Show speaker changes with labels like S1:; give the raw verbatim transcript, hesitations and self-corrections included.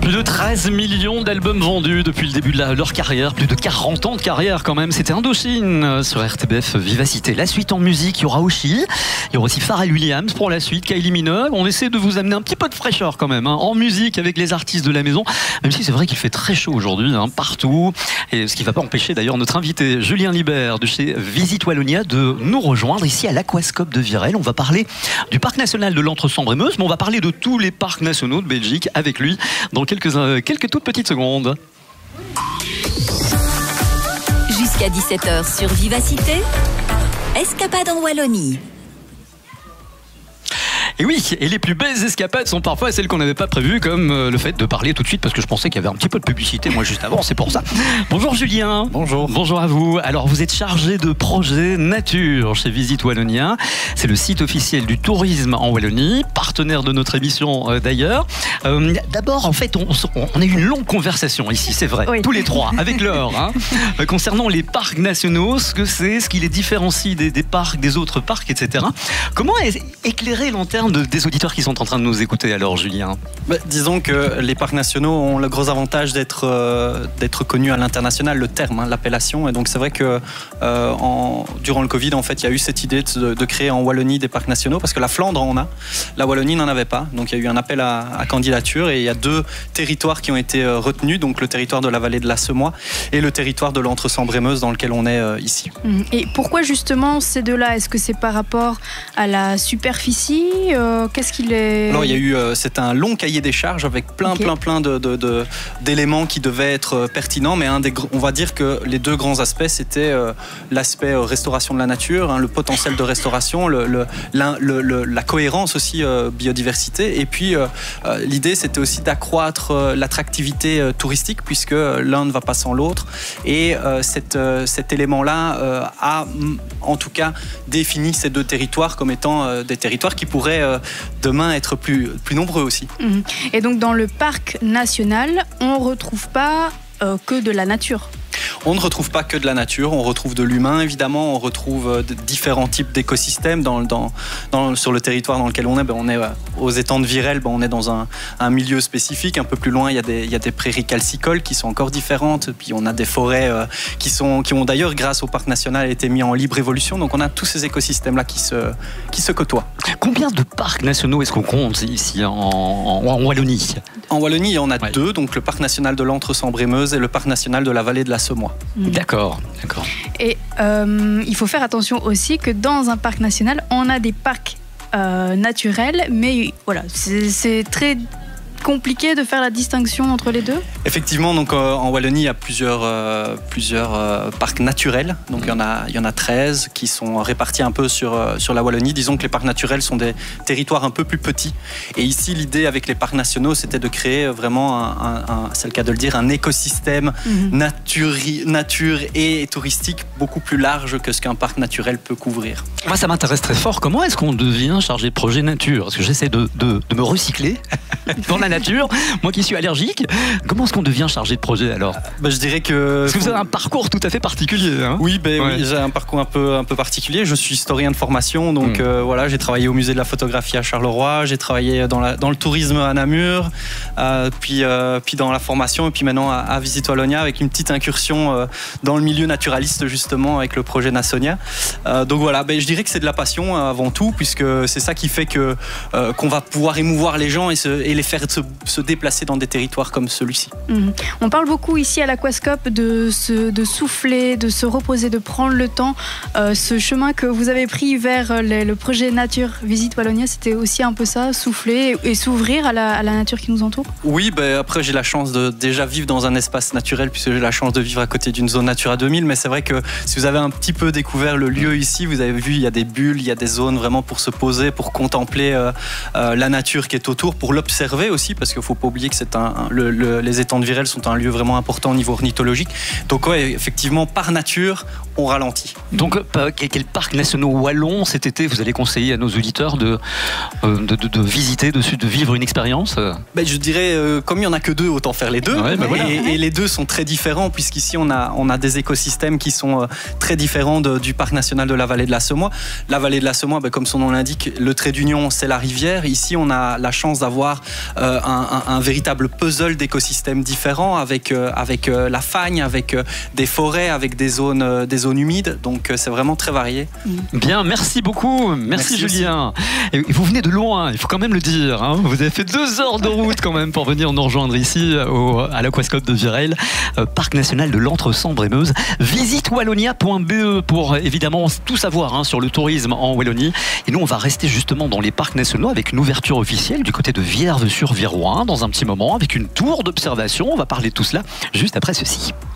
S1: Plus de treize millions d'albums vendus depuis le début de la, leur carrière, plus de quarante ans de carrière quand même. C'était Indochine sur R T B F Vivacité. La suite en musique, il y aura Oshi, il y aura aussi Pharrell Williams pour la suite, Kylie Minogue. On essaie de vous amener un petit peu de fraîcheur quand même, hein, en musique avec les artistes de la maison, même si c'est vrai qu'il fait très chaud aujourd'hui, hein, partout. Et ce qui ne va pas empêcher d'ailleurs notre invité Julien Libert de chez Visit Wallonia de nous rejoindre ici à l'Aquascope de Virel. On va parler du parc national de l'Entre-Sambre-et-Meuse, mais on va parler de tous les parcs nationaux de Belgique avec lui dans quelques, euh, quelques toutes petites secondes.
S2: Jusqu'à dix-sept heures sur Vivacité, escapade en Wallonie.
S1: Et oui, et les plus belles escapades sont parfois celles qu'on n'avait pas prévues, comme euh, le fait de parler tout de suite, parce que je pensais qu'il y avait un petit peu de publicité, moi, juste avant, c'est pour ça. Bonjour Julien.
S3: Bonjour.
S1: Bonjour à vous. Alors, vous êtes chargé de projet nature chez Visit Wallonia. C'est le site officiel du tourisme en Wallonie, partenaire de notre émission euh, d'ailleurs. Euh, D'abord, en fait, on, on a eu une longue conversation ici, c'est vrai, oui. Tous les trois, avec Laure, hein, euh, concernant les parcs nationaux, ce que c'est, ce qui les différencie des, des parcs, des autres parcs, et cetera. Comment éclairer lanterne De, des auditeurs qui sont en train de nous écouter alors, Julien?
S3: bah, Disons que les parcs nationaux ont le gros avantage d'être euh, d'être connus à l'international, le terme, hein, l'appellation. Et donc c'est vrai que euh, en, durant le Covid, en fait, il y a eu cette idée de, de créer en Wallonie des parcs nationaux, parce que la Flandre en a, la Wallonie n'en avait pas. Donc il y a eu un appel à, à candidature et il y a deux territoires qui ont été euh, retenus, donc le territoire de la vallée de la Semois et le territoire de l'Entre-Sambre-et-Meuse dans lequel on est euh, ici.
S4: Et pourquoi justement ces deux-là? Est-ce que c'est par rapport à la superficie? Euh, Qu'est-ce qu'il est...
S3: Alors, il y a eu, euh, c'est un long cahier des charges avec plein, okay. plein, plein de, de, de, d'éléments qui devaient être pertinents, mais un des, on va dire que les deux grands aspects, c'était euh, l'aspect euh, restauration de la nature, hein, le potentiel de restauration, le, le, la, le, le, la cohérence aussi euh, biodiversité, et puis euh, euh, l'idée, c'était aussi d'accroître euh, l'attractivité euh, touristique, puisque l'un ne va pas sans l'autre, et euh, cet, euh, cet élément-là euh, a, en tout cas, défini ces deux territoires comme étant euh, des territoires qui pourraient euh, demain être plus, plus nombreux aussi.
S4: Mmh. Et donc dans le parc national, on ne retrouve pas euh, que de la nature?
S3: On ne retrouve pas que de la nature, on retrouve de l'humain évidemment, on retrouve différents types d'écosystèmes dans, dans, dans, sur le territoire dans lequel on est. Ben on est aux étangs de Virel, ben on est dans un, un milieu spécifique. Un peu plus loin, il y a des, il y a des prairies calcicoles qui sont encore différentes. Puis on a des forêts euh, qui, sont, qui ont d'ailleurs, grâce au parc national, été mis en libre évolution. Donc on a tous ces écosystèmes-là qui se, qui se côtoient.
S1: Combien de parcs nationaux est-ce qu'on compte ici en, en, en Wallonie?
S3: En Wallonie, il y en a ouais. deux, donc le parc national de l'Entre-Sambre-et-Meuse et le parc national de la vallée de la Semois.
S1: Mmh. D'accord, d'accord.
S4: Et euh, il faut faire attention aussi que dans un parc national, on a des parcs euh, naturels, mais voilà, c'est très compliqué de faire la distinction entre les deux.
S3: Effectivement, donc euh, en Wallonie, il y a plusieurs, euh, plusieurs euh, parcs naturels. Donc il y en a, il y en a treize qui sont répartis un peu sur, euh, sur la Wallonie. Disons que les parcs naturels sont des territoires un peu plus petits. Et ici, l'idée avec les parcs nationaux, c'était de créer vraiment, un, un, un, c'est le cas de le dire, un écosystème mm-hmm. nature, nature et touristique beaucoup plus large que ce qu'un parc naturel peut couvrir.
S1: Moi, ça m'intéresse très fort. Comment est-ce qu'on devient chargé de projet nature? Parce que j'essaie de, de, de me recycler dans la nature, moi qui suis allergique. Comment est-ce qu'on devient chargé de projet alors?
S3: bah, Je dirais que...
S1: Parce que vous avez un parcours tout à fait particulier. Hein?
S3: Oui, ben, ouais. oui j'ai un parcours un peu, un peu particulier. Je suis historien de formation, donc mmh. euh, voilà, j'ai travaillé au musée de la photographie à Charleroi, j'ai travaillé dans, la, dans le tourisme à Namur, euh, puis, euh, puis dans la formation, et puis maintenant à, à Visit Wallonia avec une petite incursion euh, dans le milieu naturaliste justement avec le projet Nasonia. Euh, donc voilà, ben, je dirais que c'est de la passion euh, avant tout, puisque c'est ça qui fait que, euh, qu'on va pouvoir émouvoir les gens et, se, et les faire se, se déplacer dans des territoires comme celui-ci.
S4: Mmh. On parle beaucoup ici à l'Aquascope de, se, de souffler, de se reposer, de prendre le temps. Euh, ce chemin que vous avez pris vers le, le projet Nature Visit Wallonia, c'était aussi un peu ça, souffler et, et s'ouvrir à la, à la nature qui nous entoure?
S3: Oui, ben après j'ai la chance de déjà vivre dans un espace naturel, puisque j'ai la chance de vivre à côté d'une zone Natura deux mille, mais c'est vrai que si vous avez un petit peu découvert le lieu ici, vous avez vu, il y a des bulles, il y a des zones vraiment pour se poser, pour contempler euh, euh, la nature qui est autour, pour l'observer aussi, parce qu'il ne faut pas oublier que c'est un, un, le, le, les étangs de Virel sont un lieu vraiment important au niveau ornithologique. Donc ouais, effectivement, par nature, on ralentit.
S1: Donc, quel parc national wallon cet été vous allez conseiller à nos auditeurs de, de, de, de visiter, de, de vivre une expérience?
S3: ben, Je dirais dirais, euh, comme il n'y en a que deux, autant faire les deux.
S1: Ouais, bah voilà.
S3: et, et les deux sont très différents, puisqu'ici, on a, on a des écosystèmes qui sont euh, très différents de, du parc national de la vallée de la Semois. La vallée de la Semois, bah, comme son nom l'indique, le trait d'union, c'est la rivière. Ici, on a la chance d'avoir euh, un, un, un véritable puzzle d'écosystèmes différents, avec, euh, avec euh, la fagne, avec euh, des forêts, avec des zones, euh, des zones humides. Donc, euh, c'est vraiment très varié.
S1: Bien, merci beaucoup. Merci, merci Julien. Et vous venez de loin, il faut quand même le dire. Hein. Vous avez fait deux heures de route quand même pour venir nous rejoindre ici au, à l'Aquascope de Vireil, euh, parc national de l'Entre-Sambre-et-Meuse. Visite wallonia point b e pour évidemment tout savoir hein, sur le tourisme en Wallonie. Et nous, on va rester justement dans les parcs nationaux avec une ouverture officielle du côté de Vierve-sur-Viroin dans un petit moment avec une tour d'observation. On va parler de tout cela juste après ceci.